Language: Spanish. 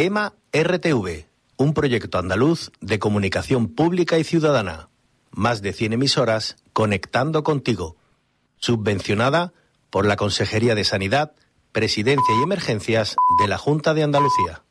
EMA RTV, un proyecto andaluz de comunicación pública y ciudadana. Más de 100 emisoras conectando contigo. Subvencionada por la Consejería de Sanidad, Presidencia y Emergencias de la Junta de Andalucía.